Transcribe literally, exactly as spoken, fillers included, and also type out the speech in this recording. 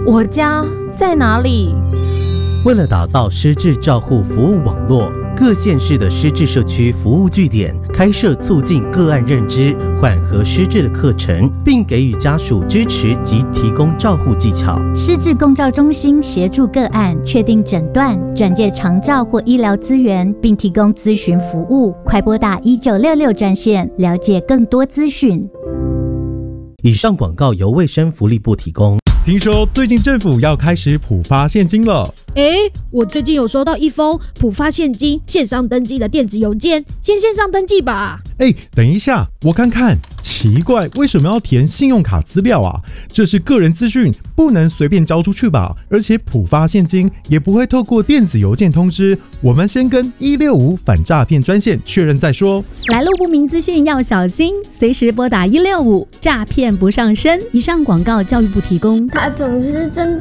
我家在哪里？ 为了打造失智照护服务网络，各县市的失智社区服务据点开设促进个案认知、缓和失智的课程，并给予家属支持及提供照护技巧。 失智共照中心协助个案确定诊断、转介长照或医疗资源，并提供咨询服务。快拨打一九六六专线，了解更多资讯。 以上广告由卫生福利部提供。 听说最近政府要开始普发现金了。 诶，我最近有收到一封普发现金线上登记的电子邮件，先线上登记吧。 诶，等一下，我看看，奇怪，为什么要填信用卡资料啊？这是个人资讯，不能随便交出去吧？而且普发现金也不会透过电子邮件通知，我们先跟一六五反诈骗专线确认再说。 来路不明资讯要小心，随时拨打一六五，诈骗不上身。以上广告教育部提供。 他总是真